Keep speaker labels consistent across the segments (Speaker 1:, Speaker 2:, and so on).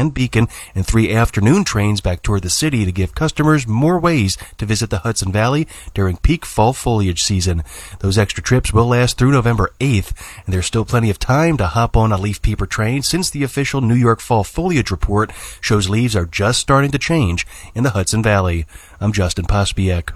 Speaker 1: and Beacon, and 3 afternoon trains back toward the city to give customers more ways to visit the Hudson Valley during peak fall foliage season. Those extra trips will last through November 8th, and there's still plenty of time to hop on a leaf peeper train since the official New York Fall Foliage Report shows leaves are just starting to change in the Hudson Valley. I'm Justin Pospiek.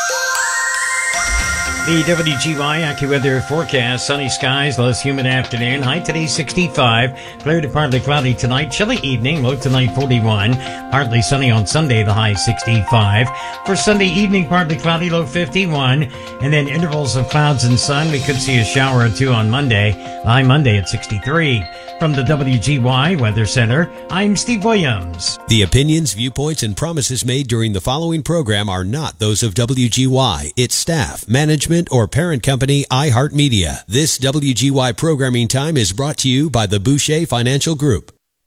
Speaker 2: The WGY AccuWeather forecast: sunny skies, less humid afternoon. High today 65, clear to partly cloudy tonight. Chilly evening, low tonight 41. Partly sunny on Sunday, the high 65. For Sunday evening, partly cloudy, low 51. And then intervals of clouds and sun. We could see a shower or two on Monday. High Monday at 63. From the WGY Weather Center, I'm Steve Williams.
Speaker 3: The opinions, viewpoints, and promises made during the following program are not those of WGY, its staff, management, or parent company iHeartMedia. This WGY programming time is brought to you by the Boucher Financial Group.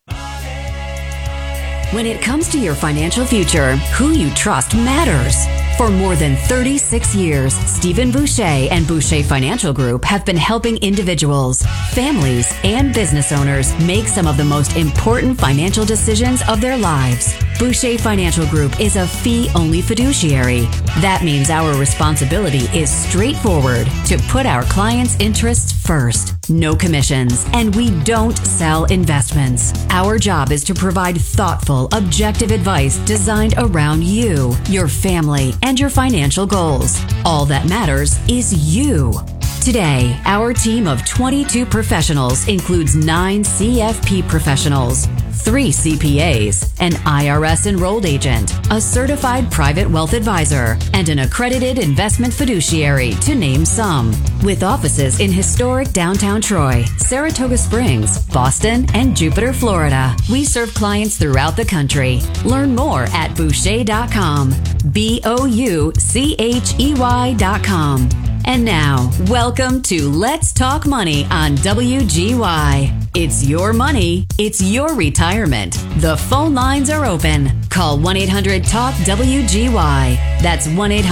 Speaker 4: When it comes to your financial future, who you trust matters. For more than 36 years, Stephen Boucher and Boucher Financial Group have been helping individuals, families, and business owners make some of the most important financial decisions of their lives. Boucher Financial Group is a fee-only fiduciary. That means our responsibility is straightforward: to put our clients' interests first. No commissions, and we don't sell investments. Our job is to provide thoughtful, objective advice designed around you, your family, and your financial goals. All that matters is you. Today, our team of 22 professionals includes 9 CFP professionals, 3 CPAs, an IRS enrolled agent, a certified private wealth advisor, and an accredited investment fiduciary, to name some. With offices in historic downtown Troy, Saratoga Springs, Boston, and Jupiter, Florida, we serve clients throughout the country. Learn more at Boucher.com. BOUCHEY.com. And now, welcome to Let's Talk Money on WGY. It's your money. It's your retirement. The phone lines are open. Call 1-800-TALK-WGY. That's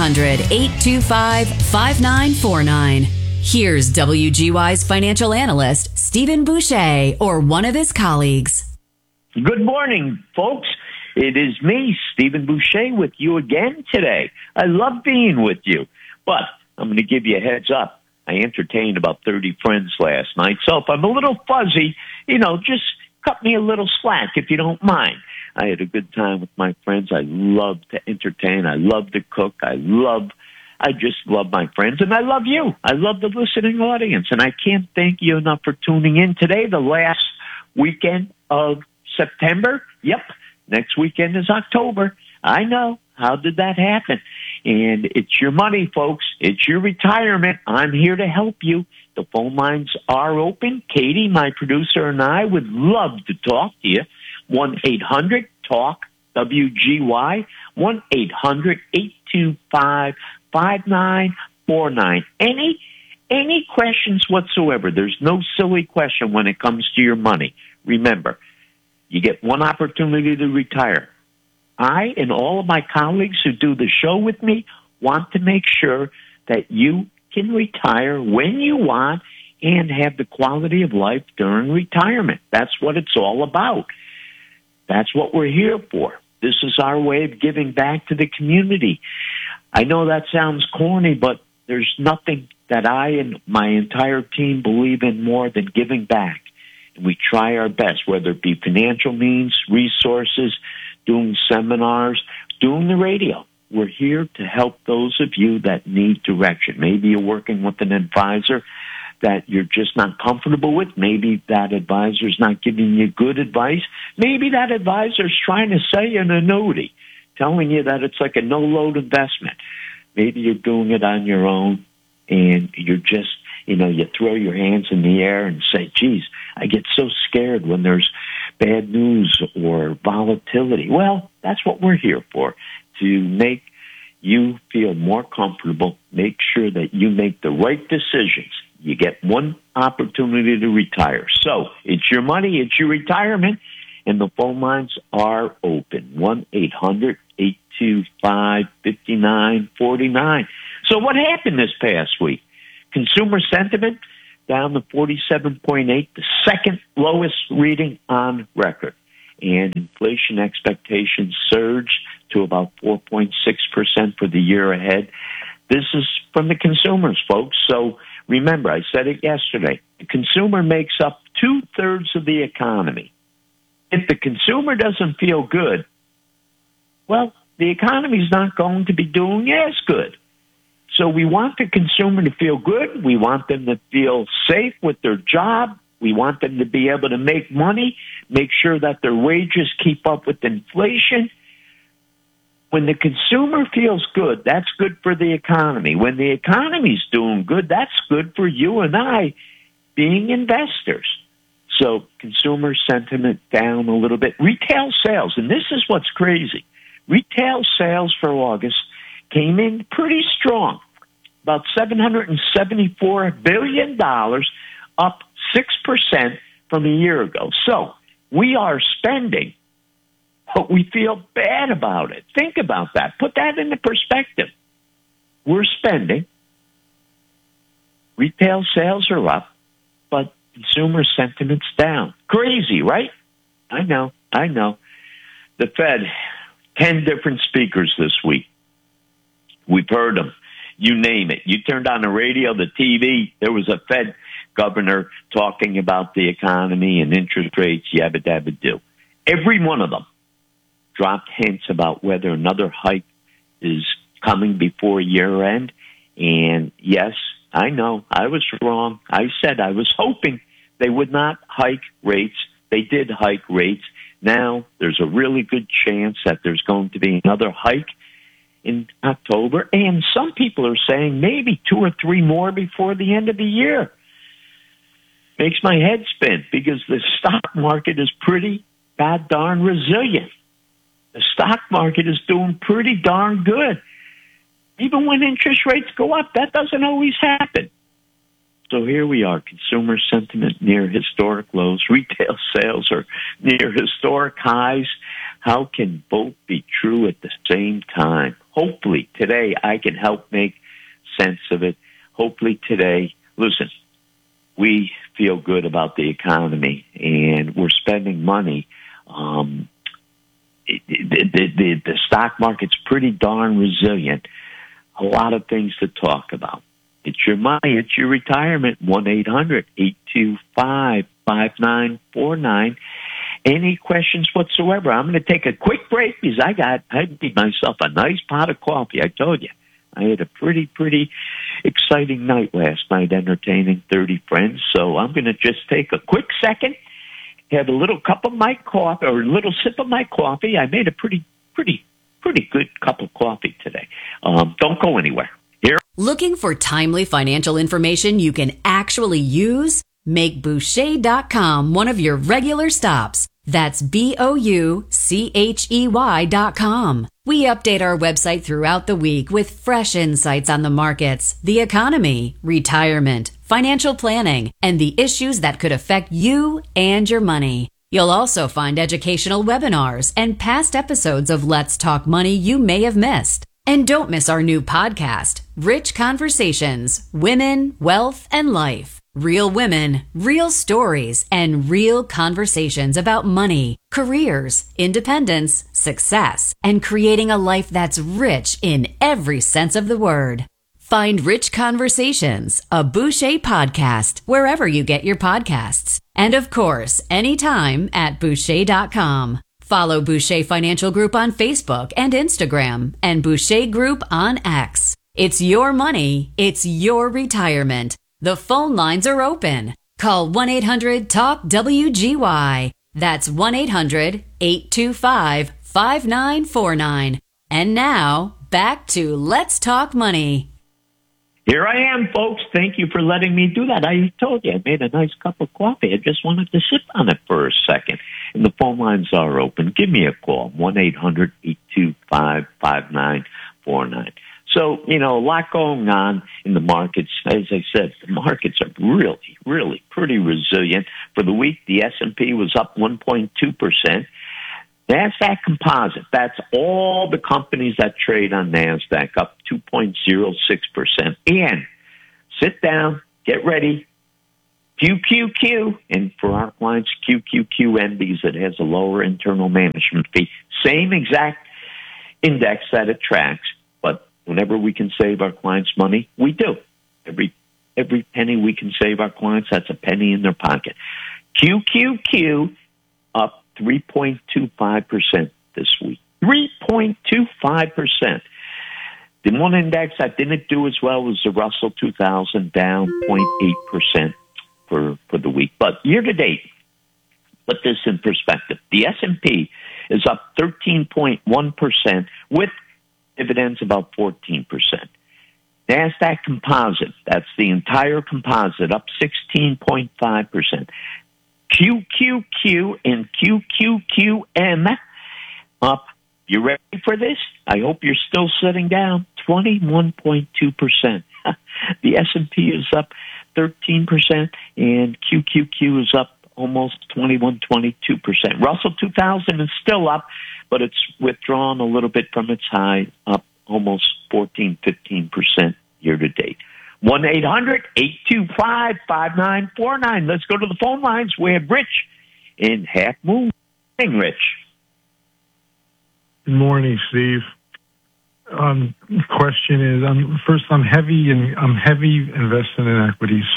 Speaker 4: 1-800-825-5949. Here's WGY's financial analyst, Stephen Boucher, or one of his colleagues.
Speaker 5: Good morning, folks. It is me, Stephen Boucher, with you again today. I love being with you, but I'm going to give you a heads up. I entertained about 30 friends last night, so if I'm a little fuzzy, just cut me a little slack if you don't mind. I had a good time with my friends. I love to entertain. I love to cook. I just love my friends, and I love you. I love the listening audience, and I can't thank you enough for tuning in today, the last weekend of September. Yep, next weekend is October. I know. How did that happen? And it's your money, folks. It's your retirement. I'm here to help you. The phone lines are open. Katie, my producer, and I would love to talk to you. 1-800-TALK-WGY, 1-800-825-5949. Any questions whatsoever. There's no silly question when it comes to your money. Remember, you get one opportunity to retire. I and all of my colleagues who do the show with me want to make sure that you can retire when you want and have the quality of life during retirement. That's what it's all about. That's what we're here for. This is our way of giving back to the community. I know that sounds corny, but there's nothing that I and my entire team believe in more than giving back. And we try our best, whether it be financial means, resources, doing seminars, doing the radio. We're here to help those of you that need direction. Maybe you're working with an advisor that you're just not comfortable with. Maybe that advisor's not giving you good advice. Maybe that advisor's trying to sell you an annuity, telling you that it's like a no-load investment. Maybe you're doing it on your own and you're just, you throw your hands in the air and say, geez, I get so scared when there's bad news or volatility. Well, that's what we're here for, to make you feel more comfortable, make sure that you make the right decisions. You get one opportunity to retire. So it's your money, it's your retirement, and the phone lines are open, 1-800-825-5949. So what happened this past week? Consumer sentiment down to 47.8, the second lowest reading on record. and inflation expectations surged to about 4.6% for the year ahead. This is from the consumers, folks. So remember, I said it yesterday, the consumer makes up 2/3 of the economy. If the consumer doesn't feel good, well, the economy's not going to be doing as good. So we want the consumer to feel good. We want them to feel safe with their job. We want them to be able to make money, make sure that their wages keep up with inflation. When the consumer feels good, that's good for the economy. When the economy's doing good, that's good for you and I being investors. So consumer sentiment down a little bit. Retail sales, and this is what's crazy. Retail sales for August came in pretty strong, about $774 billion, up 6% from a year ago. So we are spending, but we feel bad about it. Think about that. Put that into perspective. We're spending. Retail sales are up, but consumer sentiment's down. Crazy, right? I know. The Fed, 10 different speakers this week. We've heard them. You name it. You turned on the radio, the TV, there was a Fed governor talking about the economy and interest rates, yabba dabba do. Every one of them dropped hints about whether another hike is coming before year end. And yes, I know I was wrong. I said I was hoping they would not hike rates. They did hike rates. Now there's a really good chance that there's going to be another hike in October. And some people are saying maybe 2 or 3 more before the end of the year. Makes my head spin because the stock market is pretty darn resilient. The stock market is doing pretty darn good. Even when interest rates go up, that doesn't always happen. So here we are, consumer sentiment near historic lows. Retail sales are near historic highs. How can both be true at the same time? Hopefully today I can help make sense of it. Hopefully today, listen, we feel good about the economy and we're spending money. The stock market's pretty darn resilient. A lot of things to talk about. It's your money. It's your retirement. 1-800-825-5949. Any questions whatsoever? I'm going to take a quick break because I made myself a nice pot of coffee. I told you. I had a pretty exciting night last night entertaining 30 friends. So I'm going to just take a quick second, have a little cup of my coffee or a little sip of my coffee. I made a pretty good cup of coffee today. Don't go anywhere. Here.
Speaker 4: Looking for timely financial information you can actually use? Make Boucher.com one of your regular stops. That's BOUCHEY.com. We update our website throughout the week with fresh insights on the markets, the economy, retirement, financial planning, and the issues that could affect you and your money. You'll also find educational webinars and past episodes of Let's Talk Money you may have missed. And don't miss our new podcast, Rich Conversations, Women, Wealth, and Life. Real women, real stories, and real conversations about money, careers, independence, success, and creating a life that's rich in every sense of the word. Find Rich Conversations, a Boucher podcast, wherever you get your podcasts. And of course, anytime at Boucher.com. Follow Boucher Financial Group on Facebook and Instagram, and Boucher Group on X. It's your money. It's your retirement. The phone lines are open. Call 1-800-TALK-WGY. That's 1-800-825-5949. And now, back to Let's Talk Money.
Speaker 5: Here I am, folks. Thank you for letting me do that. I told you I made a nice cup of coffee. I just wanted to sip on it for a second. And the phone lines are open. Give me a call, 1-800-825-5949. So, a lot going on in the markets. As I said, the markets are really pretty resilient. For the week, the S&P was up 1.2%. NASDAQ Composite, that's all the companies that trade on NASDAQ, up 2.06%. And sit down, get ready. QQQ, and for our clients, QQQM, because it has a lower internal management fee. Same exact index that it tracks, but whenever we can save our clients money, we do. Every penny we can save our clients, that's a penny in their pocket. QQQ up 3.25% this week. 3.25%. The one index that didn't do as well was the Russell 2000, down 0.8% for the week. But year to date, put this in perspective. The S&P is up 13.1% with dividends about 14%. NASDAQ Composite, that's the entire composite, up 16.5%. QQQ and QQQM up, you ready for this? I hope you're still sitting down, 21.2%. The S&P is up 13%, and QQQ is up almost 22%. Russell 2000 is still up, but it's withdrawn a little bit from its high, up almost 15% year to date. 1-800-825-5949. Let's go to the phone lines. We have Rich in Half Moon. Hey, Rich.
Speaker 6: Good morning, Steve. Question is, I'm heavy invested in equities.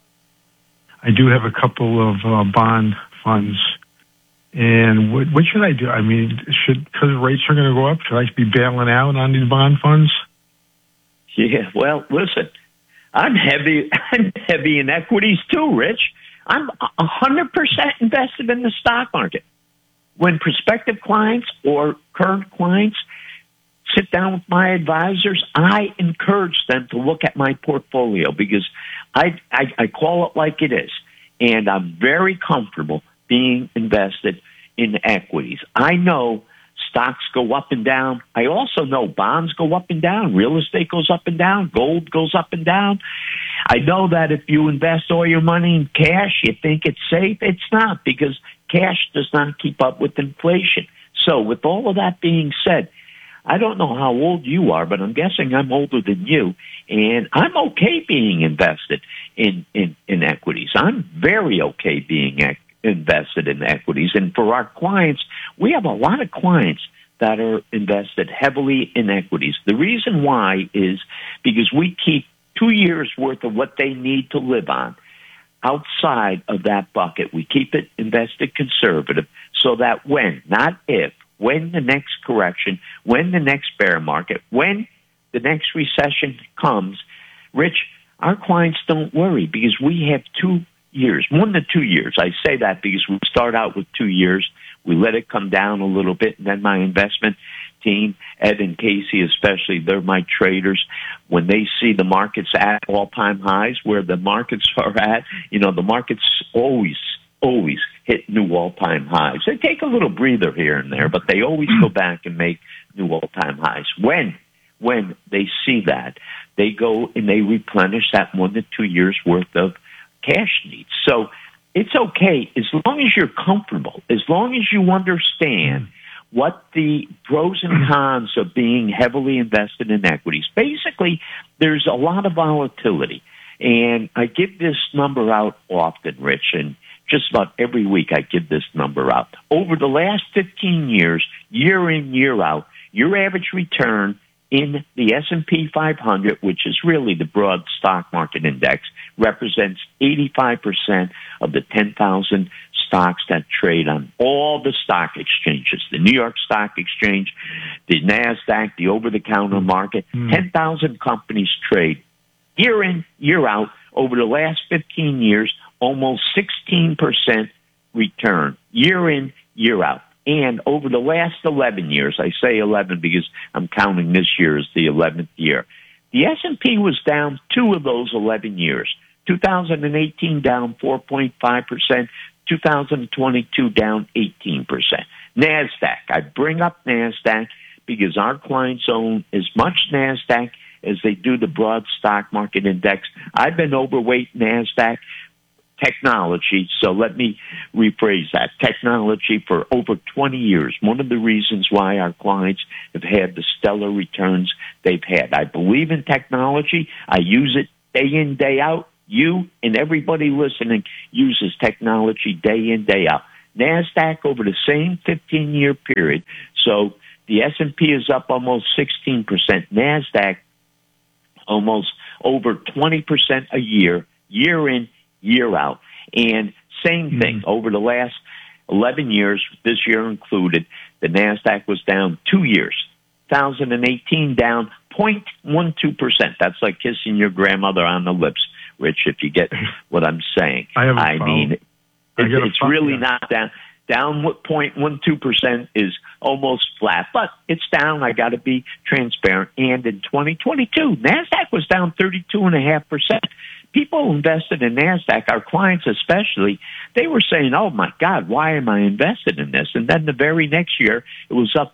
Speaker 6: I do have a couple of bond funds. And what should I do? I mean, because rates are going to go up, should I be bailing out on these bond funds?
Speaker 5: Yeah, well, listen, I'm heavy in equities too, Rich. I'm 100% invested in the stock market. When prospective clients or current clients sit down with my advisors, I encourage them to look at my portfolio because I call it like it is. And I'm very comfortable being invested in equities. I know stocks go up and down. I also know bonds go up and down. Real estate goes up and down. Gold goes up and down. I know that if you invest all your money in cash, you think it's safe. It's not, because cash does not keep up with inflation. So with all of that being said, I don't know how old you are, but I'm guessing I'm older than you, and I'm okay being invested in equities. I'm very okay being invested in equities. And for our clients, we have a lot of clients that are invested heavily in equities. The reason why is because we keep 2 years worth of what they need to live on outside of that bucket. We keep it invested conservative so that when, not if, when the next correction, when the next bear market, when the next recession comes, Rich, our clients don't worry because we have 2 years, 1 to 2 years. I say that because we start out with 2 years. We let it come down a little bit, and then my investment team, Ed and Casey especially, they're my traders. When they see the markets at all-time highs, where the markets are at, the markets always hit new all-time highs. They take a little breather here and there, but they always go back and make new all-time highs. When they see that, they go and they replenish that 1 to 2 years worth of cash needs. So it's okay as long as you're comfortable, as long as you understand what the pros and cons of being heavily invested in equities. Basically, there's a lot of volatility, and I give this number out often, Rich, and just about every week I give this number out. Over the last 15 years, year in, year out, your average return in the S&P 500, which is really the broad stock market index, represents 85% of the 10,000 stocks that trade on all the stock exchanges, the New York Stock Exchange, the NASDAQ, the over-the-counter market. 10,000 companies trade year in, year out. Over the last 15 years, almost 16% return, year in, year out. And over the last 11 years, I say 11 because I'm counting this year as the 11th year, the S&P was down 2 of those 11 years. 2018 down 4.5%, 2022 down 18%. NASDAQ, I bring up NASDAQ because our clients own as much NASDAQ as they do the broad stock market index. I've been overweight NASDAQ technology, so let me rephrase that. Technology for over 20 years. One of the reasons why our clients have had the stellar returns they've had. I believe in technology. I use it day in, day out. you and everybody listening uses technology day in, day out. NASDAQ over the same 15-year period. So the S&P is up almost 16%. NASDAQ almost over 20% a year, year in, year out. And same thing, over the last 11 years, this year included, the NASDAQ was down 2 years. 2018 down 0.12%. That's like kissing your grandmother on the lips, Rich, if you get what I'm saying. I mean, it's really not down. Down 0.12% is almost flat, but it's down. I got to be transparent. And in 2022, NASDAQ was down 32.5%. People who invested in NASDAQ, our clients especially, they were saying, oh, my God, why am I invested in this? And then the very next year, it was up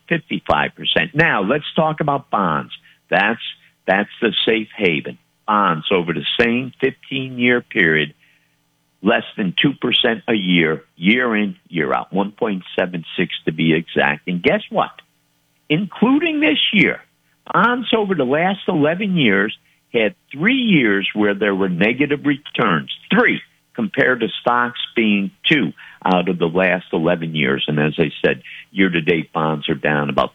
Speaker 5: 55%. Now, let's talk about bonds. That's the safe haven. Bonds over the same 15-year period, less than 2% a year, year in, year out, 1.76 to be exact. And guess what? Including this year, bonds over the last 11 years had 3 years where there were negative returns. 3, compared to stocks being 2 out of the last 11 years. And as I said, year-to-date bonds are down about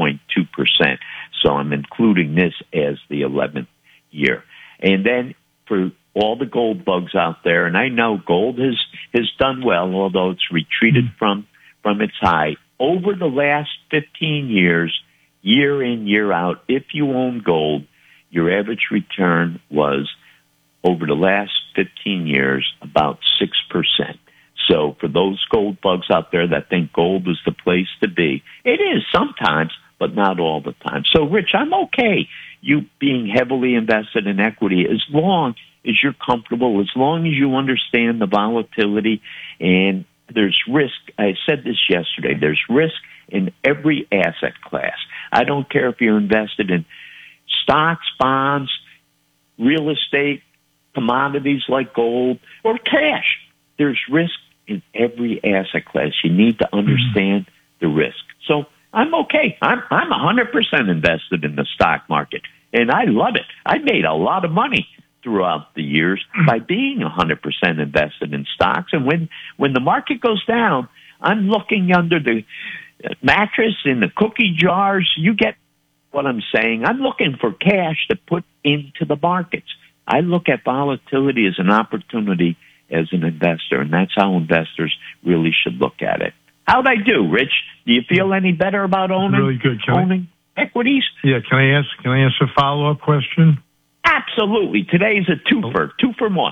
Speaker 5: 2.2%. So I'm including this as the 11th year. And then for all the gold bugs out there, and I know gold has done well, although it's retreated from its high. Over the last 15 years, year in, year out, if you own gold, your average return was, over the last 15 years, about 6%. So for those gold bugs out there that think gold is the place to be, it is sometimes, but not all the time. So, Rich, I'm okay you being heavily invested in equity as long as you're comfortable, as long as you understand the volatility, and there's risk. I said this yesterday. There's risk in every asset class. I don't care if you're invested in stocks, bonds, real estate, commodities like gold, or cash. There's risk in every asset class. You need to understand the risk. So I'm okay. I'm 100% invested in the stock market, and I love it. I made a lot of money throughout the years by being 100% invested in stocks. And when the market goes down, I'm looking under the mattress in the cookie jars. You get what I'm saying. I'm looking for cash to put into the markets. I look at volatility as an opportunity as an investor, and that's how investors really should look at it. How'd I do, Rich? Do you feel any better about owning
Speaker 6: really good.
Speaker 5: Equities?
Speaker 6: Yeah, can I ask a follow-up question?
Speaker 5: Absolutely. Today's a twofer, 2 for 1.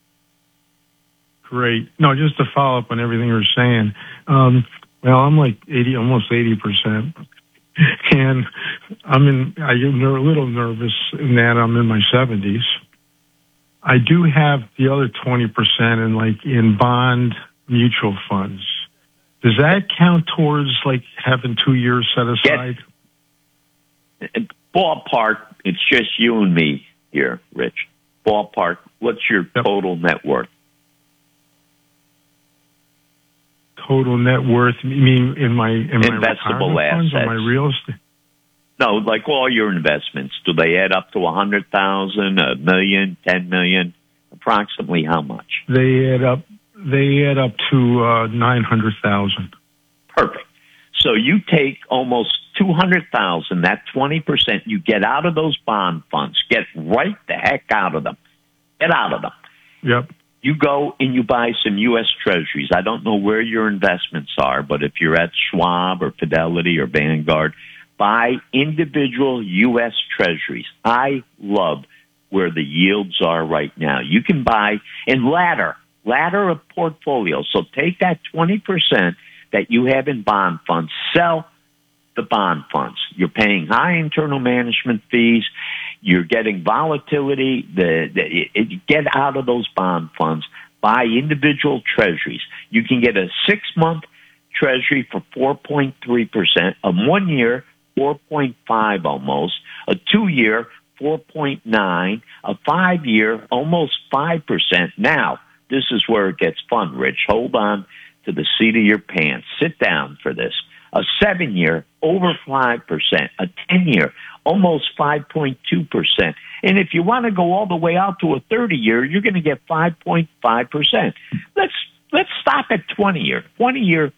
Speaker 6: Great. No, just to follow up on everything you're saying. Well, I'm like almost 80%. And I'm a little nervous in that I'm in my 70s. I do have the other 20% in bond mutual funds. Does that count towards having 2 years set aside?
Speaker 5: Ballpark, it's just you and me here, Rich. Ballpark, what's your total net worth?
Speaker 6: Total net worth? You mean in my
Speaker 5: investable
Speaker 6: assets,
Speaker 5: funds
Speaker 6: or my real estate?
Speaker 5: No, like all your investments. Do they add up to 100,000, $1 million, 10 million? Approximately how much?
Speaker 6: They add up to 900,000.
Speaker 5: Perfect. So you take almost 200,000, that 20% you get out of those bond funds. Get right the heck out of them. Get out of them.
Speaker 6: Yep.
Speaker 5: You go and you buy some U.S. Treasuries. I don't know where your investments are, but if you're at Schwab or Fidelity or Vanguard, buy individual U.S. Treasuries. I love where the yields are right now. You can buy and ladder a portfolio. So take that 20% that you have in bond funds, sell the bond funds. You're paying high internal management fees. You're getting volatility. Get out of those bond funds. Buy individual treasuries. You can get a 6-month treasury for 4.3%, a 1-year 4.5 almost, a 2-year 4.9, a 5-year almost 5%. Now, this is where it gets fun, Rich. Hold on to the seat of your pants. Sit down for this. A 7-year over 5%, a 10-year almost 5.2%. And if you want to go all the way out to a 30-year, you're going to get 5.5%. Let's stop at 20-year. 20-year,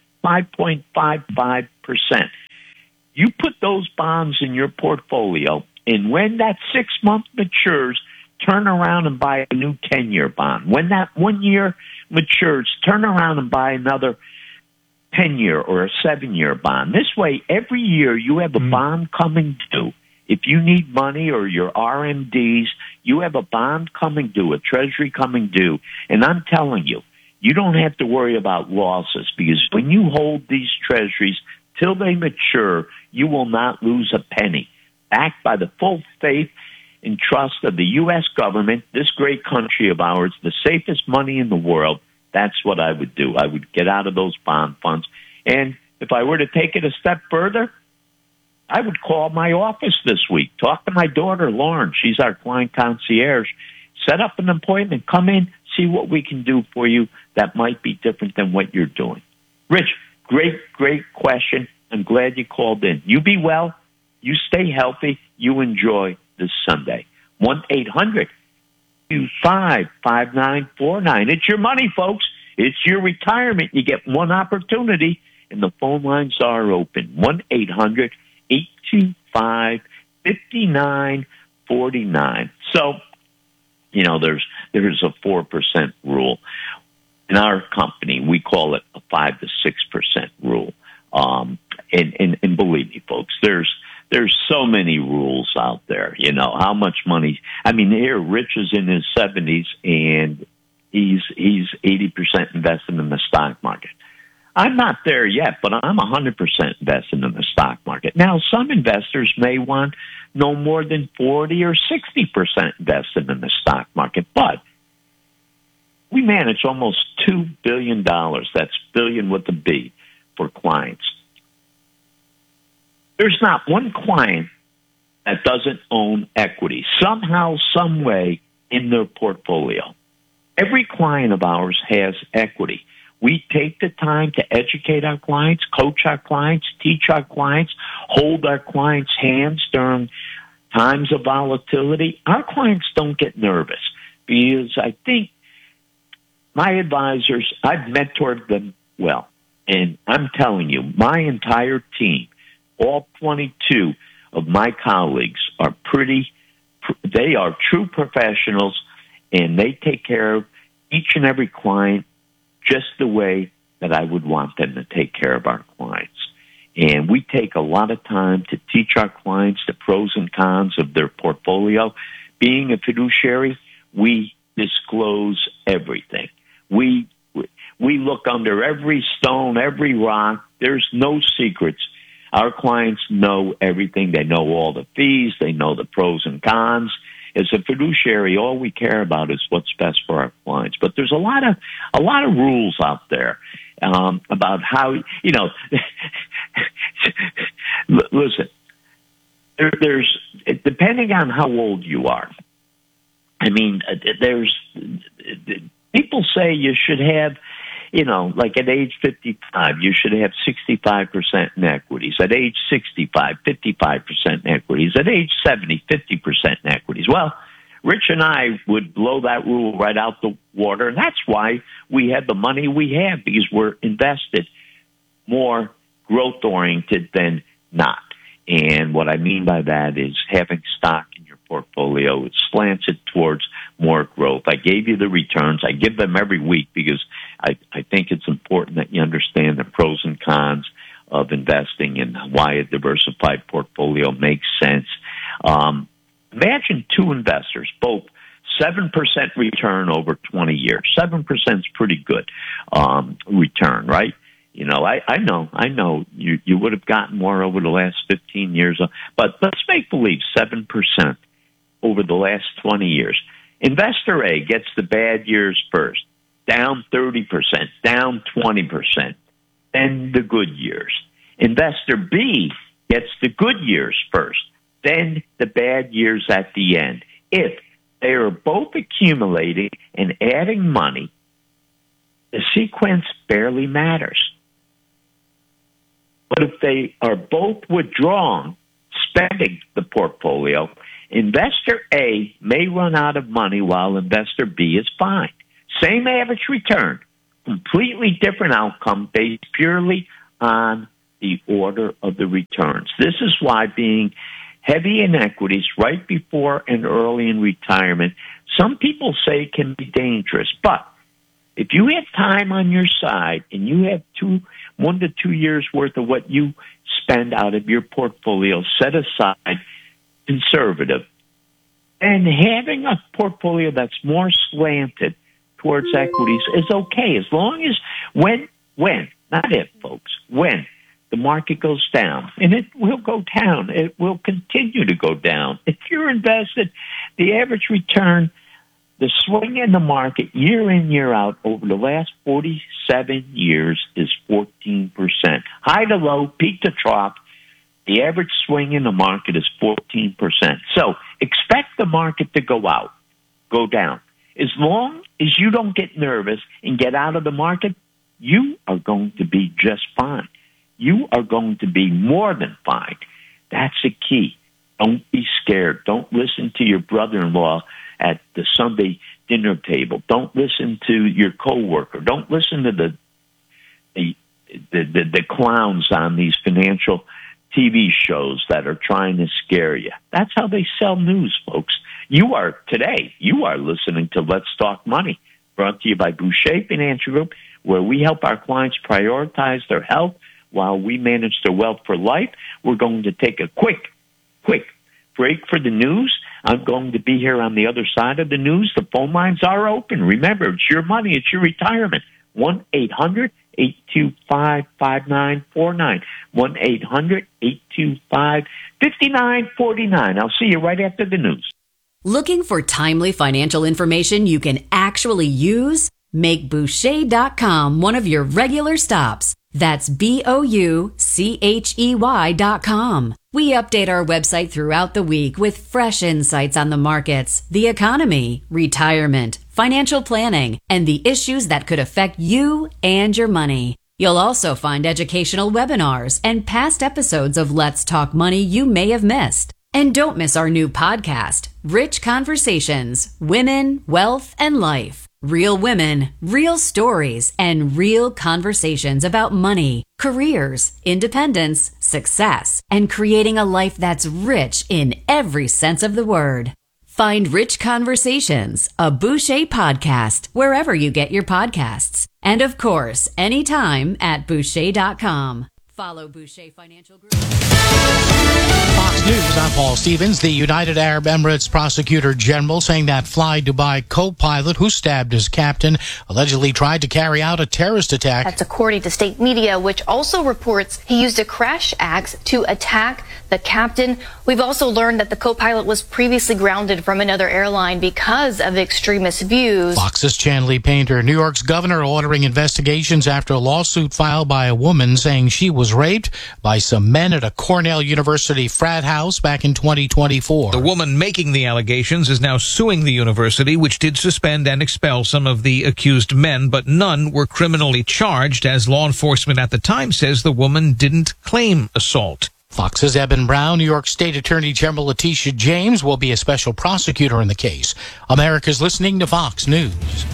Speaker 5: 5.55%. You put those bonds in your portfolio, and when that 6 month matures, turn around and buy a new 10-year bond. When that 1 year matures, turn around and buy another 10-year or a 7-year bond. This way, every year you have a bond coming due. If you need money or your RMDs, you have a bond coming due, a treasury coming due. And I'm telling you, you don't have to worry about losses, because when you hold these treasuries till they mature, you will not lose a penny. Backed by the full faith and trust of the U.S. government, this great country of ours, the safest money in the world, that's what I would do. I would get out of those bond funds. And if I were to take it a step further, I would call my office this week, talk to my daughter, Lauren. She's our client concierge. Set up an appointment, come in, see what we can do for you that might be different than what you're doing. Rich, great question. I'm glad you called in. You be well. You stay healthy. You enjoy this Sunday. 1-800-255949. It's your money, folks. It's your retirement. You get one opportunity, and the phone lines are open. 1-800-825-5949. So, you know, there's a 4% rule. In our company, we call it a 5 to 6% rule. And believe me, folks, there's so many rules out there. You know, how much money. I mean, here, Rich is in his 70s, and he's 80% invested in the stock market. I'm not there yet, but I'm 100% invested in the stock market. Now, some investors may want no more than 40 or 60% invested in the stock market, but we manage almost $2 billion. That's billion with a B for clients. There's not one client that doesn't own equity somehow, some way in their portfolio. Every client of ours has equity. We take the time to educate our clients, coach our clients, teach our clients, hold our clients' hands during times of volatility. Our clients don't get nervous, because I think my advisors, I've mentored them well. And I'm telling you, my entire team, all 22 of my colleagues they are true professionals, and they take care of each and every client just the way that I would want them to take care of our clients. And we take a lot of time to teach our clients the pros and cons of their portfolio. Being a fiduciary, we disclose everything. We look under every stone, every rock. There's no secrets. Our clients know everything. They know all the fees. They know the pros and cons. As a fiduciary, all we care about is what's best for our clients. But there's a lot of rules out there about how, you know. Listen, there's depending on how old you are. I mean, there's people say you should have, you know, like at age 55, you should have 65% in equities. At age 65, 55% in equities. At age 70, 50% in equities. Well, Rich and I would blow that rule right out the water, and that's why we have the money we have, because we're invested more growth-oriented than not. And what I mean by that is having stock in your portfolio, it slants it towards more growth. I gave you the returns. I give them every week because I think it's important that you understand the pros and cons of investing and why a diversified portfolio makes sense. Imagine two investors, both 7% return over 20 years. 7% is pretty good return, right? You know, I know you would have gotten more over the last 15 years, but let's make believe 7% over the last 20 years. Investor A gets the bad years first, down 30%, down 20%, then the good years. Investor B gets the good years first, then the bad years at the end. If they are both accumulating and adding money, the sequence barely matters. But if they are both withdrawing, spending the portfolio, investor A may run out of money while investor B is fine. Same average return, completely different outcome based purely on the order of the returns. This is why being heavy in equities right before and early in retirement, some people say can be dangerous. But if you have time on your side and you have 1 to 2 years worth of what you spend out of your portfolio set aside, conservative, and having a portfolio that's more slanted towards equities is okay, as long as when, not if, folks, when the market goes down, and it will go down, it will continue to go down. If you're invested, the average return, the swing in the market year in, year out over the last 47 years is 14%. High to low, peak to trough, the average swing in the market is 14%. So expect the market to go down. As long as you don't get nervous and get out of the market, you are going to be just fine. You are going to be more than fine. That's the key. Don't be scared. Don't listen to your brother-in-law at the Sunday dinner table. Don't listen to your coworker. Don't listen to the clowns on these financial TV shows that are trying to scare you. That's how they sell news, folks. You are listening to Let's Talk Money, brought to you by Boucher Financial Group, where we help our clients prioritize their health while we manage their wealth for life. We're going to take a quick break for the news. I'm going to be here on the other side of the news. The phone lines are open. Remember, it's your money. It's your retirement. 1-800-825-5949. 1-800-825-5949. I'll see you right after the news.
Speaker 4: Looking for timely financial information you can actually use? Make Boucher.com one of your regular stops. That's BOUCHEY.com. We update our website throughout the week with fresh insights on the markets, the economy, retirement, financial planning, and the issues that could affect you and your money. You'll also find educational webinars and past episodes of Let's Talk Money you may have missed. And don't miss our new podcast, Rich Conversations, Women, Wealth, and Life. Real women, real stories, and real conversations about money, careers, independence, success, and creating a life that's rich in every sense of the word. Find Rich Conversations, a Boucher podcast, wherever you get your podcasts. And of course, anytime at Boucher.com. Follow Boucher Financial Group.
Speaker 7: Fox News, I'm Paul Stevens. The United Arab Emirates Prosecutor General saying that Fly Dubai co-pilot who stabbed his captain allegedly tried to carry out a terrorist attack.
Speaker 8: That's according to state media, which also reports he used a crash axe to attack the captain. We've also learned that the co-pilot was previously grounded from another airline because of extremist views.
Speaker 7: Fox's Chanley Painter. New York's governor ordering investigations after a lawsuit filed by a woman saying she was raped by some men at a Cornell University frat house back in 2024.
Speaker 9: The woman making the allegations is now suing the university, which did suspend and expel some of the accused men, but none were criminally charged, as law enforcement at the time says the woman didn't claim assault.
Speaker 7: Fox's Eben Brown. New York State Attorney General Letitia James will be a special prosecutor in the case. America's listening to Fox News.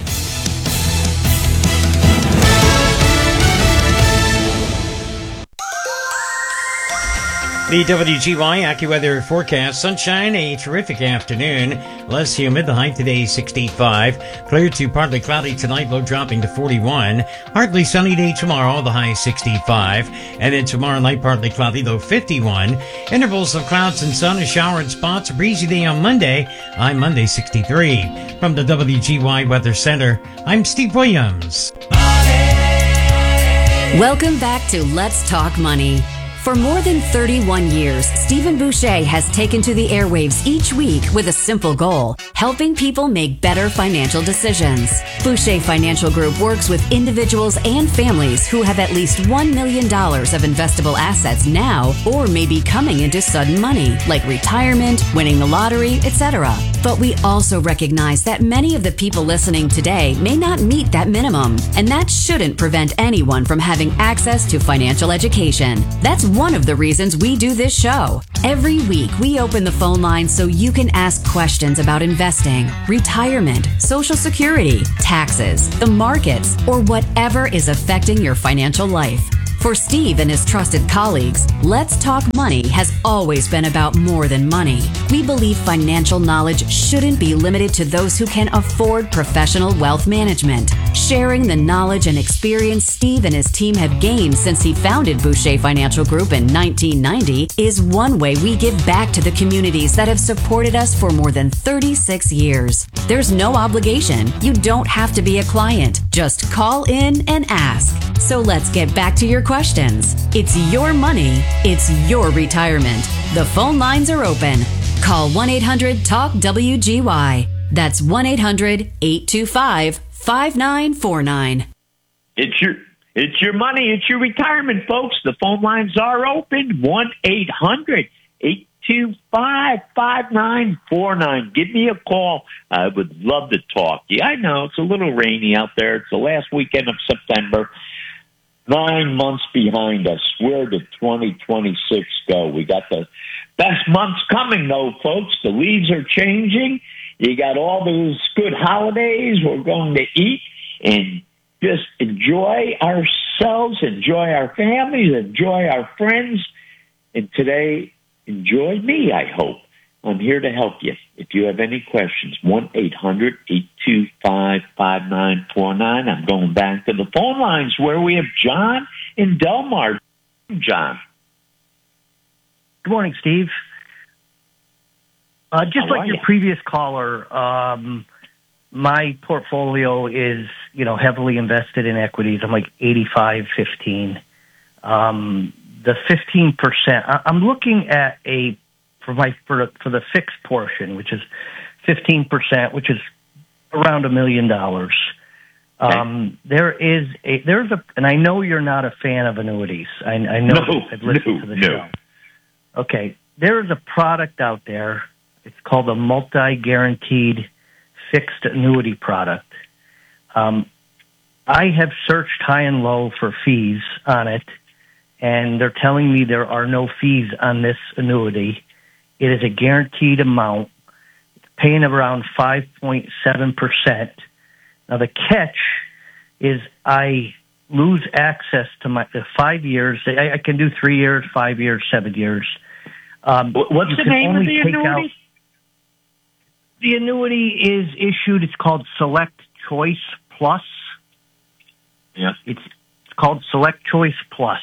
Speaker 2: The WGY AccuWeather forecast: sunshine, a terrific afternoon, less humid, the high today 65, clear to partly cloudy tonight, low dropping to 41, partly sunny day tomorrow, the high 65, and then tomorrow night partly cloudy, low 51, intervals of clouds and sun, a shower in spots, a breezy day on Monday, high Monday 63. From the WGY Weather Center, I'm Steve Williams.
Speaker 4: Welcome back to Let's Talk Money. For more than 31 years, Stephen Boucher has taken to the airwaves each week with a simple goal: helping people make better financial decisions. Boucher Financial Group works with individuals and families who have at least $1 million of investable assets now or may be coming into sudden money, like retirement, winning the lottery, etc. But we also recognize that many of the people listening today may not meet that minimum, and that shouldn't prevent anyone from having access to financial education. That's one of the reasons we do this show. Every week, we open the phone lines so you can ask questions about investing, retirement, Social Security, taxes, the markets, or whatever is affecting your financial life. For Steve and his trusted colleagues, Let's Talk Money has always been about more than money. We believe financial knowledge shouldn't be limited to those who can afford professional wealth management. Sharing the knowledge and experience Steve and his team have gained since he founded Boucher Financial Group in 1990 is one way we give back to the communities that have supported us for more than 36 years. There's no obligation. You don't have to be a client. Just call in and ask. So let's get back to your questions. It's your money. It's your retirement. The phone lines are open. Call 1-800-TALK-WGY. That's 1-800-825-5949.
Speaker 5: It's your money. It's your retirement, folks. The phone lines are open. 1-800-825-5949. Give me a call. I would love to talk to you. I know it's a little rainy out there. It's the last weekend of September. 9 months behind us. Where did 2026 go? We got the best months coming, though, folks. The leaves are changing. You got all those good holidays. We're going to eat and just enjoy ourselves, enjoy our families, enjoy our friends. And today, enjoy me, I hope. I'm here to help you. If you have any questions, 1-800-825-5949. I'm going back to the phone lines where we have John in Delmar. John.
Speaker 10: Good morning, Steve. Just like your previous caller, my portfolio is, heavily invested in equities. I'm like 85-15. The 15%, I'm looking at for the fixed portion, which is 15%, which is around $1 million. And I know you're not a fan of annuities. I know I've listened to the show. Okay, there is a product out there. It's called a multi-guaranteed fixed annuity product. I have searched high and low for fees on it, and they're telling me there are no fees on this annuity. It is a guaranteed amount, paying around 5.7%. Now, the catch is I lose access to my 5 years. I can do 3 years, 5 years, 7 years.
Speaker 5: What's the name of the annuity?
Speaker 10: The annuity is issued. It's called Select Choice Plus.
Speaker 5: Yeah.
Speaker 10: It's called Select Choice Plus.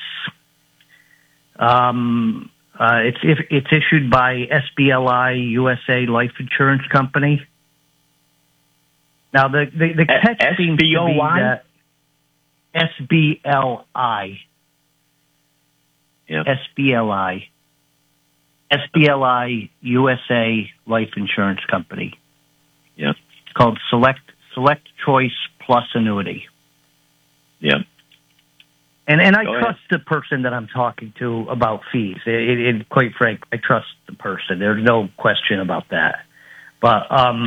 Speaker 10: It's issued by SBLI USA Life Insurance Company. Now the catch seems to be that SBLI.
Speaker 5: Yeah.
Speaker 10: SBLI USA Life Insurance Company.
Speaker 5: Yeah.
Speaker 10: It's called Select Choice Plus Annuity.
Speaker 5: Yeah.
Speaker 10: And I trust the person that I'm talking to about fees. And quite frank, I trust the person. There's no question about that. But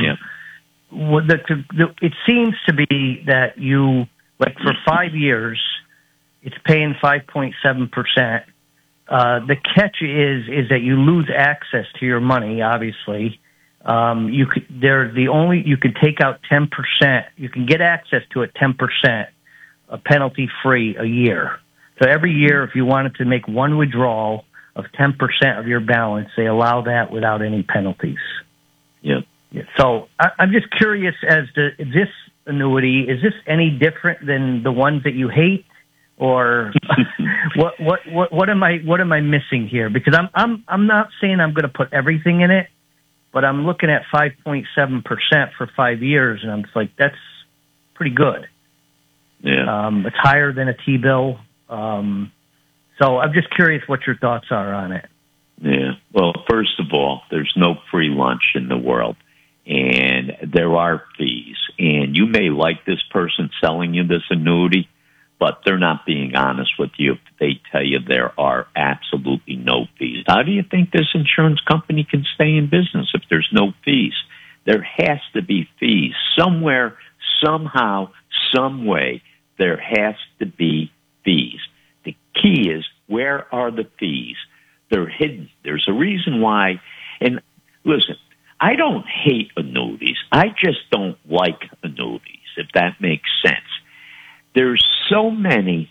Speaker 10: it seems to be that you, like for 5 years, it's paying 5.7%. The catch is that you lose access to your money. Obviously, you can take out 10%. You can get access to it 10%. Penalty free a year. So every year, if you wanted to make one withdrawal of 10% of your balance, they allow that without any penalties.
Speaker 5: Yeah.
Speaker 10: So I'm just curious as to this annuity, is this any different than the ones that you hate, or what am I missing here? Because I'm not saying I'm going to put everything in it, but I'm looking at 5.7% for 5 years, and I'm just like, that's pretty good.
Speaker 5: Yeah.
Speaker 10: It's higher than a T-bill. So I'm just curious what your thoughts are on it.
Speaker 5: Yeah. Well, first of all, there's no free lunch in the world, and there are fees. And you may like this person selling you this annuity, but they're not being honest with you if they tell you there are absolutely no fees. How do you think this insurance company can stay in business if there's no fees? There has to be fees. Somewhere, somehow, some way, there has to be fees. The key is Where are the fees? They're hidden. There's a reason why. And listen, I don't hate annuities. I just don't like annuities, if that makes sense. There's so many,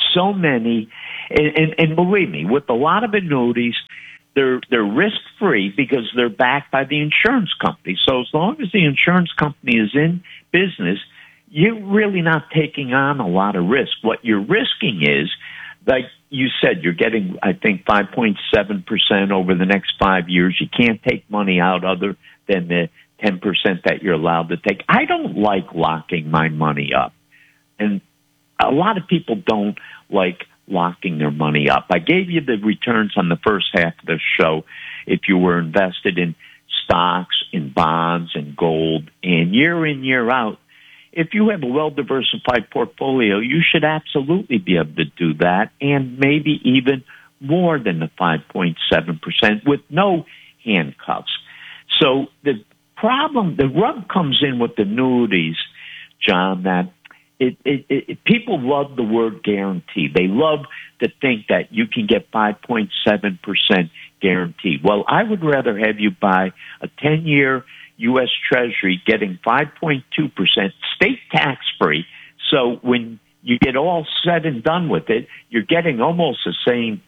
Speaker 5: and believe me, with a lot of annuities, they're risk-free because they're backed by the insurance company. So as long as the insurance company is in business, you're really not taking on a lot of risk. What you're risking is, like you said, you're getting, I think, 5.7% over the next 5 years. You can't take money out other than the 10% that you're allowed to take. I don't like locking my money up. And a lot of people don't like locking their money up. I gave you the returns on the first half of the show if you were invested in stocks, in bonds, and gold, and year in, year out. If you have a well-diversified portfolio, you should absolutely be able to do that, and maybe even more than the 5.7% with no handcuffs. So the rub comes in with annuities, John, that people love the word guarantee. They love to think that you can get 5.7% guaranteed. Well, I would rather have you buy a 10-year U.S. Treasury getting 5.2% state tax-free. So when you get all said and done with it, you're getting almost the same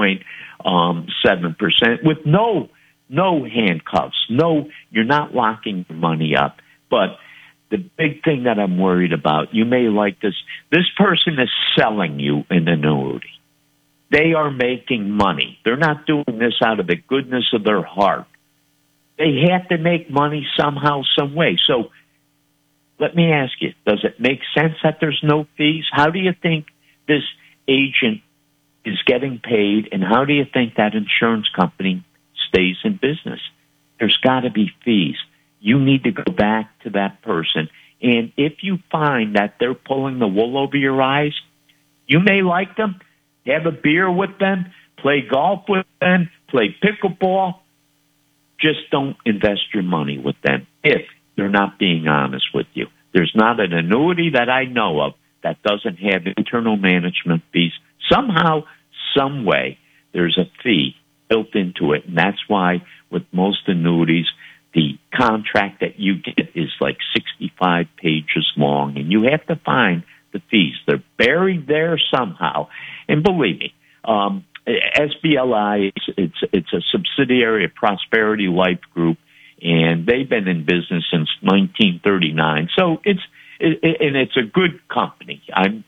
Speaker 5: 5.7% with no handcuffs. No, you're not locking your money up. But the big thing that I'm worried about, you may like this. This person is selling you an annuity. They are making money. They're not doing this out of the goodness of their heart. They have to make money somehow, some way. So let me ask you, does it make sense that there's no fees? How do you think this agent is getting paid, and how do you think that insurance company stays in business? There's got to be fees. You need to go back to that person. And if you find that they're pulling the wool over your eyes, you may like them, have a beer with them, play golf with them, play pickleball. Just don't invest your money with them if they're not being honest with you. There's not an annuity that I know of that doesn't have internal management fees. Somehow, some way, there's a fee built into it. And that's why with most annuities, the contract that you get is like 65 pages long, and you have to find the fees. They're buried there somehow. And believe me, SBLI, it's a subsidiary of Prosperity Life Group, and they've been in business since 1939. So it's a good company. I'm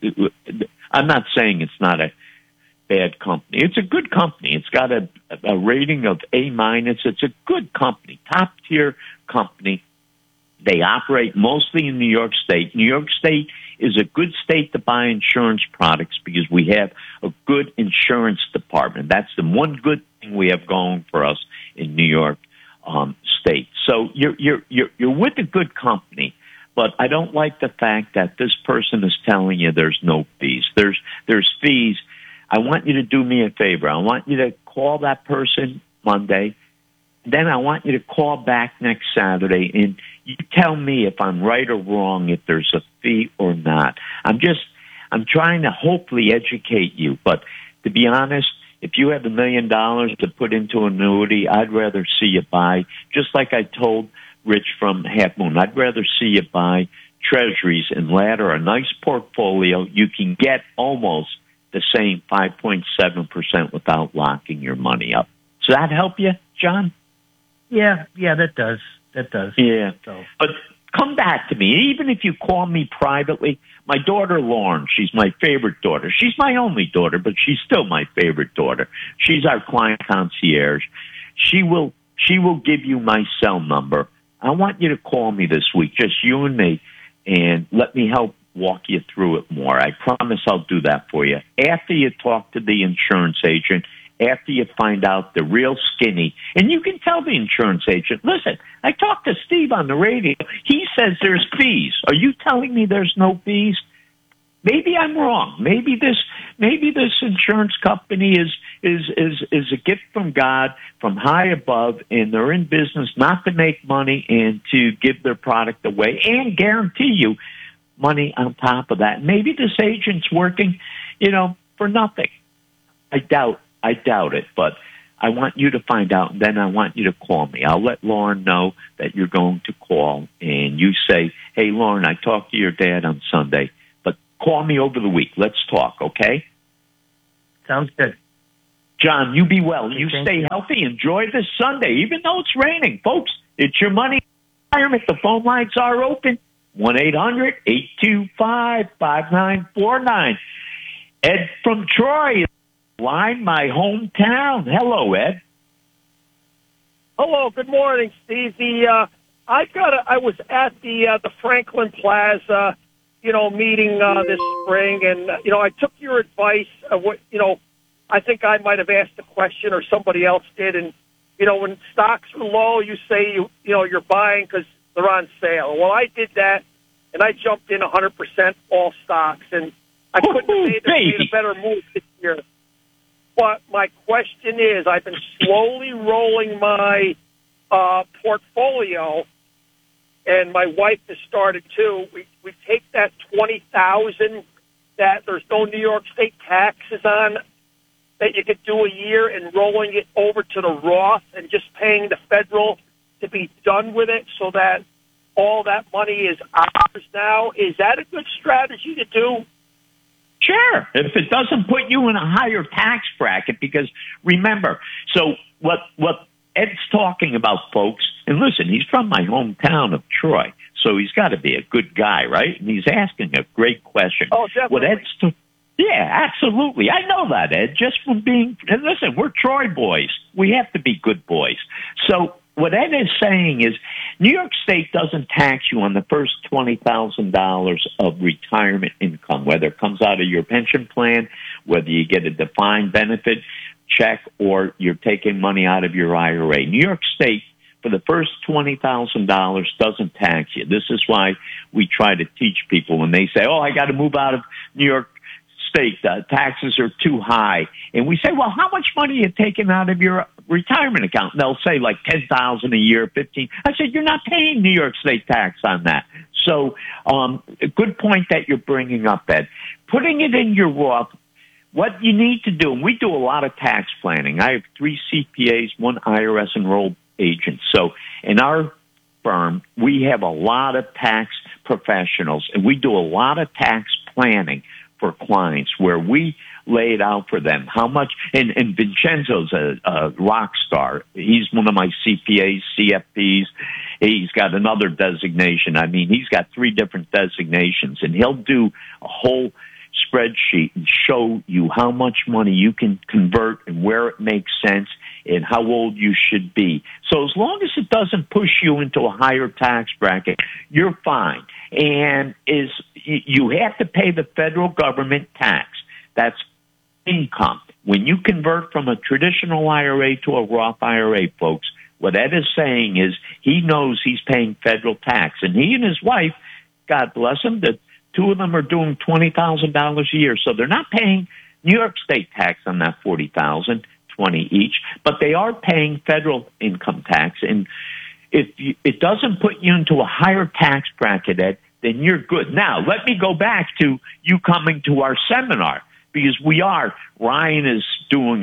Speaker 5: not saying it's not a bad company. It's a good company. It's got a rating of A-. It's a good company, top tier company. They operate mostly in New York State. New York State is a good state to buy insurance products because we have a good insurance department. That's the one good thing we have going for us in New York State. So you're with a good company, but I don't like the fact that this person is telling you there's no fees. There's fees. I want you to do me a favor. I want you to call that person Monday. Then I want you to call back next Saturday, and you tell me if I'm right or wrong, if there's a fee or not. I'm trying to hopefully educate you. But to be honest, if you have $1 million to put into an annuity, I'd rather see you buy, just like I told Rich from Half Moon, I'd rather see you buy treasuries and ladder a nice portfolio. You can get almost the same 5.7% without locking your money up. Does that help you, John?
Speaker 10: Yeah, that does.
Speaker 5: Yeah.
Speaker 10: So.
Speaker 5: But come back to me. Even if you call me privately, my daughter Lauren, she's my favorite daughter. She's my only daughter, but she's still my favorite daughter. She's our client concierge. She will give you my cell number. I want you to call me this week, just you and me, and let me help walk you through it more. I promise I'll do that for you. After you talk to the insurance agent, after you find out the real skinny, and you can tell the insurance agent, listen, I talked to Steve on the radio. He says there's fees. Are you telling me there's no fees? Maybe I'm wrong. Maybe this insurance company is a gift from God, from high above, and they're in business not to make money and to give their product away and guarantee you money on top of that. Maybe this agent's working, for nothing. I doubt it, but I want you to find out, and then I want you to call me. I'll let Lauren know that you're going to call, and you say, hey, Lauren, I talked to your dad on Sunday, but call me over the week. Let's talk, okay?
Speaker 10: Sounds good.
Speaker 5: John, you be well. You stay healthy. Enjoy this Sunday, even though it's raining. Folks, it's your money retirement. The phone lines are open. 1-800-825-5949. Ed from Troy, line, my hometown. Hello, Ed.
Speaker 11: Hello, good morning, Steve. I was at the Franklin Plaza, meeting this spring, and I took your advice of what I think I might have asked a question or somebody else did, and when stocks are low, you say you're buying because they're on sale. Well, I did that, and I jumped in 100% all stocks, and I couldn't have made a better move this year. But my question is, I've been slowly rolling my portfolio, and my wife has started too. We take that $20,000 that there's no New York State taxes on, that you could do a year, and rolling it over to the Roth and just paying the federal to be done with it, so that all that money is ours now. Is that a good strategy to do?
Speaker 5: Sure, if it doesn't put you in a higher tax bracket, because remember, so what Ed's talking about, folks, and listen, he's from my hometown of Troy, so he's got to be a good guy, right? And he's asking a great question.
Speaker 11: Oh, definitely.
Speaker 5: Yeah, absolutely. I know that, Ed, just from being, and listen, we're Troy boys. We have to be good boys. So what Ed is saying is New York State doesn't tax you on the first $20,000 of retirement income, whether it comes out of your pension plan, whether you get a defined benefit check, or you're taking money out of your IRA. New York State, for the first $20,000, doesn't tax you. This is why we try to teach people when they say, oh, I got to move out of New York State, taxes are too high. And we say, well, how much money are you taking out of your retirement account? And they'll say like $10,000 a year, $15,000. I said, you're not paying New York State tax on that. So, a good point that you're bringing up, Ed. Putting it in your Roth, what you need to do, and we do a lot of tax planning. I have 3 CPAs, 1 IRS enrolled agent. So in our firm, we have a lot of tax professionals, and we do a lot of tax planning for clients where we lay it out for them how much, and Vincenzo's a rock star. He's one of my CPAs, CFPs. He's got another designation. I mean, he's got 3 different designations, and he'll do a whole spreadsheet and show you how much money you can convert and where it makes sense and how old you should be. So as long as it doesn't push you into a higher tax bracket, you're fine. And you have to pay the federal government tax. That's income. When you convert from a traditional IRA to a Roth IRA, folks, what Ed is saying is he knows he's paying federal tax. And he and his wife, God bless them, the 2 of them are doing $20,000 a year. So they're not paying New York State tax on that $40,000, $20,000 each, but they are paying federal income tax. And if it doesn't put you into a higher tax bracket, Ed, then you're good. Now, let me go back to you coming to our seminar, because Ryan is doing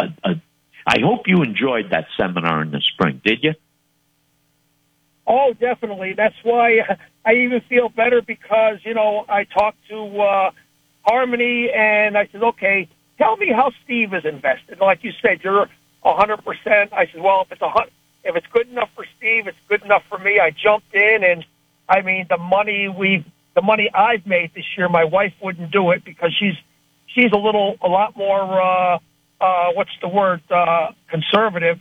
Speaker 5: I hope you enjoyed that seminar in the spring, did you?
Speaker 11: Oh, definitely. That's why I even feel better, because, I talked to Harmony, and I said, okay, tell me how Steve is invested. Like you said, you're 100%. I said, well, if it's good enough for Steve, it's good enough for me. I jumped in, and I mean, the money I've made this year, my wife wouldn't do it, because she's a lot more conservative.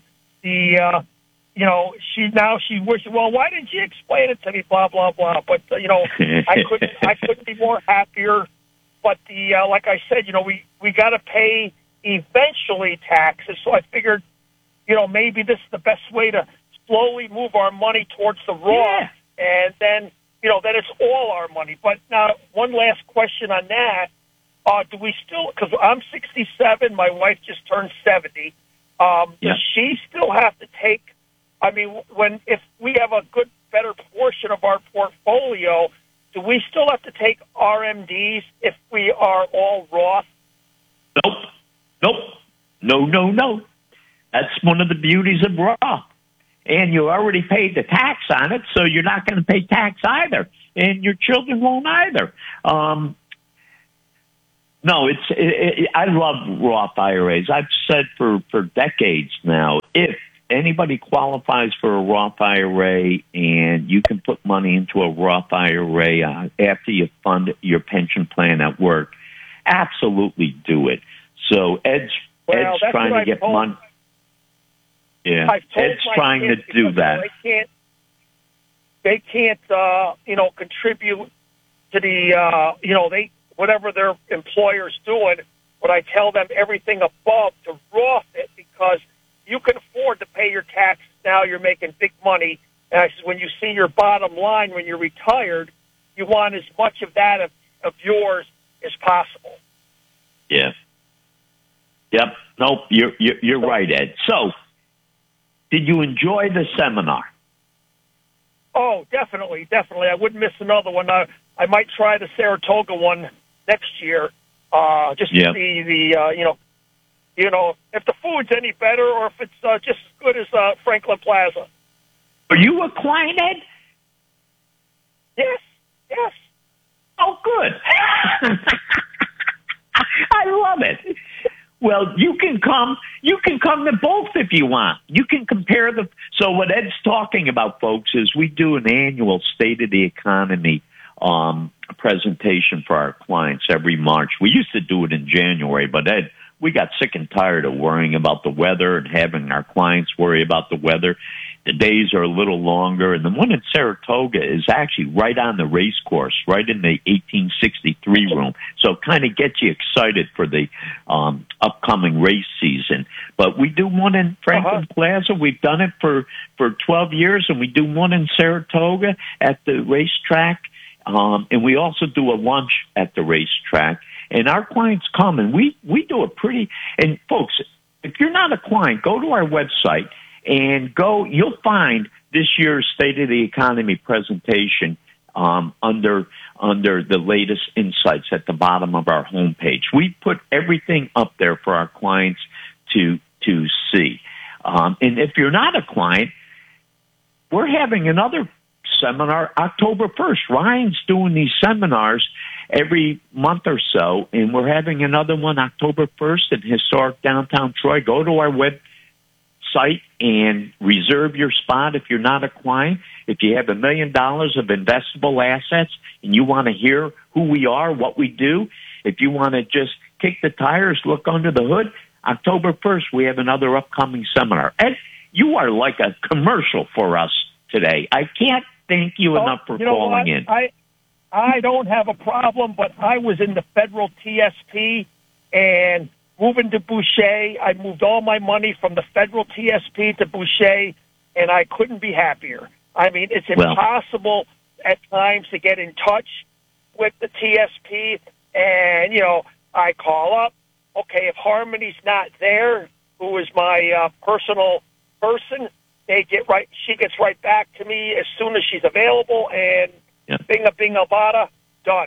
Speaker 11: She wishes, well, why didn't you explain it to me? Blah blah blah. But I couldn't be more happier. But like I said, we got to pay eventually taxes. So I figured, maybe this is the best way to slowly move our money towards the Roth, and then then it's all our money. But now, one last question on that: do we still? Because I'm 67, my wife just turned 70. Does she still have to take? I mean, if we have a better portion of our portfolio, do we still have to take RMDs if we are all Roth?
Speaker 5: Nope. No. That's one of the beauties of Roth. And you already paid the tax on it, so you're not going to pay tax either. And your children won't either. I love Roth IRAs. I've said for decades now, if anybody qualifies for a Roth IRA and you can put money into a Roth IRA after you fund your pension plan at work, absolutely do it. So Ed's trying to get money. Yeah, Ed's trying to do that.
Speaker 11: They can't, contribute to the, whatever their employer's doing. But I tell them everything above to Roth it, because you can afford to pay your taxes now. You're making big money. And I said, when you see your bottom line when you're retired, you want as much of that of yours as possible.
Speaker 5: Yeah. Yep. Nope. You're right, Ed. So, did you enjoy the seminar?
Speaker 11: Oh, definitely. I wouldn't miss another one. I might try the Saratoga one next year, just to see the, if the food's any better or if it's just as good as Franklin Plaza.
Speaker 5: Are you a client, Ed?
Speaker 11: Yes.
Speaker 5: Oh, good. I love it. Well, you can come to both if you want. You can compare so what Ed's talking about, folks, is we do an annual State of the Economy presentation for our clients every March. We used to do it in January, but Ed, we got sick and tired of worrying about the weather and having our clients worry about the weather. The days are a little longer, and the one in Saratoga is actually right on the race course, right in the 1863 room. So it kind of gets you excited for the upcoming race season. But we do one in Franklin Plaza. We've done it for 12 years, and we do one in Saratoga at the racetrack. And we also do a lunch at the racetrack. And our clients come, and we do a and folks, if you're not a client, go to our website and you'll find this year's State of the Economy presentation under the latest insights at the bottom of our homepage. We put everything up there for our clients to see. And if you're not a client, we're having another seminar October 1st. Ryan's doing these seminars every month or so, and we're having another one October 1st in historic downtown Troy. Go to our website and reserve your spot if you're not a client. If you have $1 million of investable assets and you want to hear who we are, what we do, if you want to just kick the tires, look under the hood, October 1st, we have another upcoming seminar. Ed, you are like a commercial for us today. I can't thank you enough for calling in.
Speaker 11: I don't have a problem, but I was in the federal TSP and moving to Boucher. I moved all my money from the federal TSP to Boucher, and I couldn't be happier. I mean, it's impossible at times to get in touch with the TSP, and, I call up. Okay, if Harmony's not there, who is my personal person, she gets right back to me as soon as she's available, and binga, bada, done.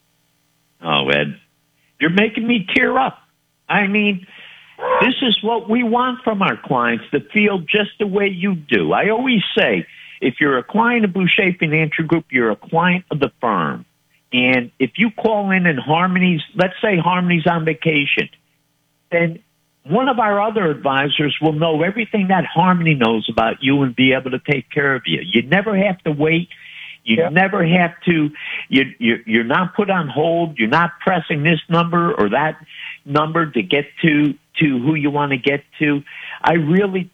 Speaker 5: Oh, Ed, you're making me tear up. I mean, this is what we want from our clients, to feel just the way you do. I always say, if you're a client of Boucher Financial Group, you're a client of the firm. And if you call in and let's say Harmony's on vacation, then one of our other advisors will know everything that Harmony knows about you and be able to take care of you. You never have to wait. You never have to, you're not put on hold. You're not pressing this number or that number to get to who you want to get to. I really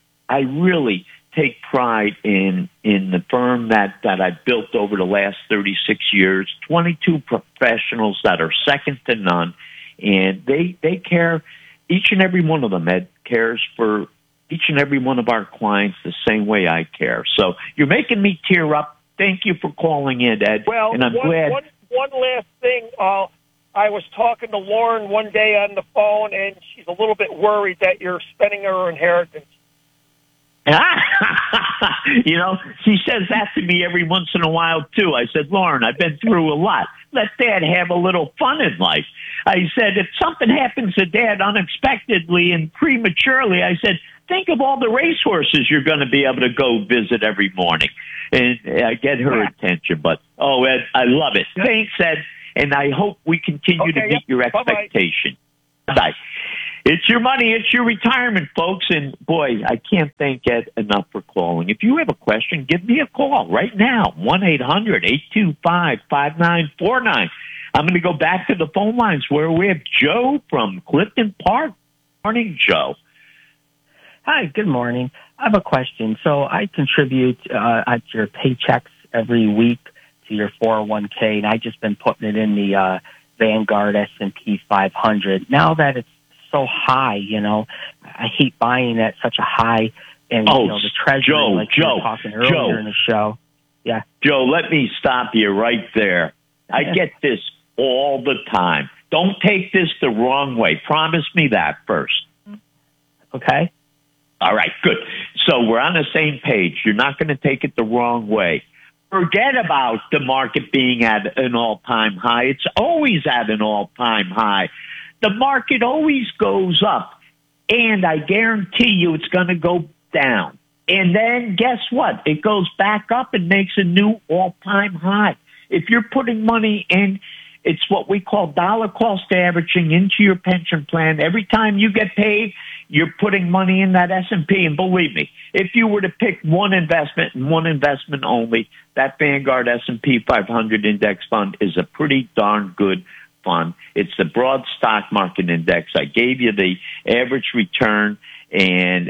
Speaker 5: take pride in the firm that I've built over the last 36 years, 22 professionals that are second to none, and they care. Each and every one of them, Ed, cares for each and every one of our clients the same way I care. So you're making me tear up. Thank you for calling in, Ed.
Speaker 11: Well,
Speaker 5: and I'm glad.
Speaker 11: One last thing. I was talking to Lauren one day on the phone, and she's a little bit worried that you're spending her inheritance.
Speaker 5: She says that to me every once in a while, too. I said, Lauren, I've been through a lot. let Dad have a little fun in life. I said, if something happens to Dad unexpectedly and prematurely, I said, think of all the racehorses you're going to be able to go visit every morning. And I get her attention. But, Ed, I love it. Thanks, Ed. And I hope we continue to meet your expectation. Bye. It's your money. It's your retirement, folks. And, boy, I can't thank Ed enough for calling. If you have a question, give me a call right now, 1-800-825-5949. I'm going to go back to the phone lines where we have Joe from Clifton Park. Morning, Joe.
Speaker 12: Hi, good morning. I have a question. So I contribute at your paychecks every week to your 401k, and I've just been putting it in the Vanguard S&P 500. Now that it's so high, I hate buying at such a high, and the Treasury, you were talking earlier in the show. Yeah,
Speaker 5: Joe, let me stop you right there. I get this all the time. Don't take this the wrong way. Promise me that first.
Speaker 12: Okay.
Speaker 5: All right, good. So we're on the same page. You're not going to take it the wrong way. Forget about the market being at an all-time high. It's always at an all-time high. The market always goes up, and I guarantee you it's going to go down. And then guess what? It goes back up and makes a new all-time high. If you're putting money in, it's what we call dollar cost averaging into your pension plan. Every time you get paid, you're putting money in that S&P. And believe me, if you were to pick one investment and one investment only, that Vanguard S&P 500 index fund is a pretty darn good fund. It's the broad stock market index. I gave you the average return and,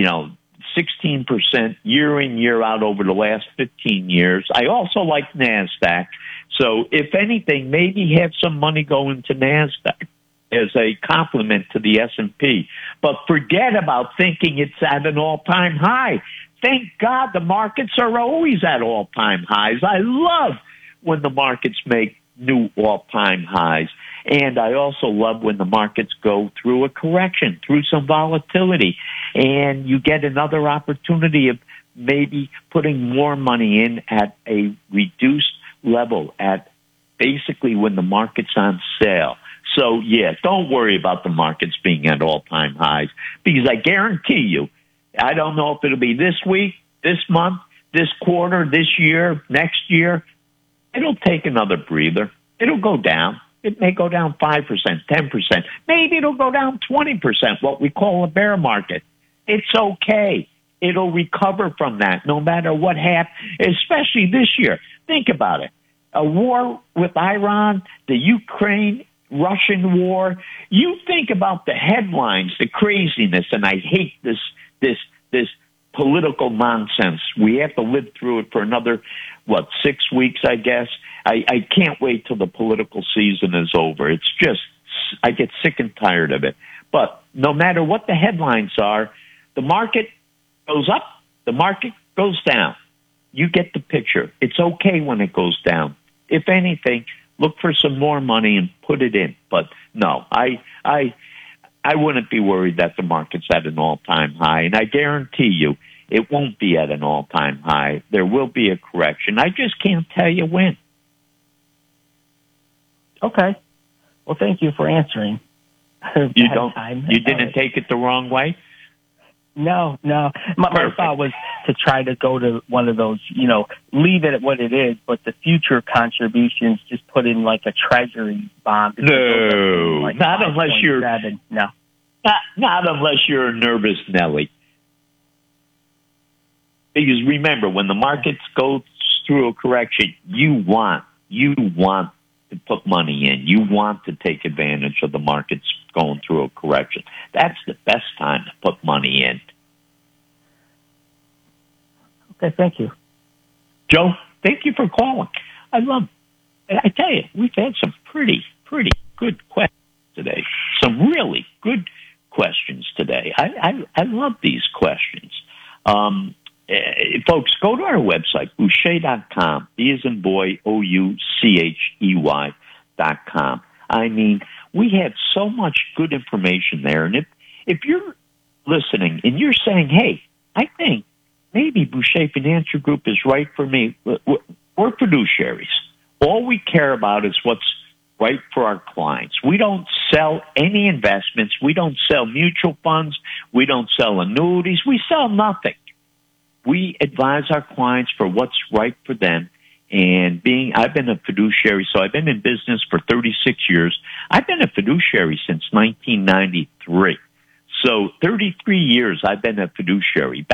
Speaker 5: 16% year in, year out over the last 15 years. I also like NASDAQ. So if anything, maybe have some money go into NASDAQ as a complement to the S&P. But forget about thinking it's at an all-time high. Thank God the markets are always at all-time highs. I love when the markets make new all-time highs. And I also love when the markets go through a correction, through some volatility, and you get another opportunity of maybe putting more money in at a reduced level at basically when the market's on sale. So, yeah, don't worry about the markets being at all-time highs because I guarantee you, I don't know if it'll be this week, this month, this quarter, this year, next year. It'll take another breather. It'll go down. It may go down 5%, 10%. Maybe it'll go down 20%, what we call a bear market. It's okay. It'll recover from that no matter what happens, especially this year. Think about it. A war with Iran, the Ukraine-Russian war. You think about the headlines, the craziness, and I hate this political nonsense. We have to live through it for another, 6 weeks, I guess. I can't wait till the political season is over. It's just, I get sick and tired of it. But no matter what the headlines are, the market goes up, the market goes down. You get the picture. It's okay when it goes down. If anything, look for some more money and put it in. But no, I wouldn't be worried that the market's at an all-time high. And I guarantee you, it won't be at an all-time high. There will be a correction. I just can't tell you when.
Speaker 12: Okay. Well, thank you for answering.
Speaker 5: You didn't take it the wrong way?
Speaker 12: No. My thought was to try to go to one of those, leave it at what it is, but the future contributions just put in like a treasury bond.
Speaker 5: No,
Speaker 12: like
Speaker 5: not unless you're
Speaker 12: no.
Speaker 5: Not unless you're a nervous Nelly. Because remember, when the markets go through a correction, you want to put money in. You want to take advantage of the markets going through a correction. That's the best time to put money in.
Speaker 12: Okay, thank you.
Speaker 5: Joe, thank you for calling. I tell you, we've had some pretty good questions today. Some really good questions today. I love these questions. Folks, go to our website, Boucher.com, B as in boy, OUCHEY.com. I mean, we have so much good information there. And if you're listening and you're saying, hey, I think maybe Boucher Financial Group is right for me, we're fiduciaries. All we care about is what's right for our clients. We don't sell any investments. We don't sell mutual funds. We don't sell annuities. We sell nothing. We advise our clients for what's right for them. And I've been a fiduciary, so I've been in business for 36 years. I've been a fiduciary since 1993. So 33 years I've been a fiduciary.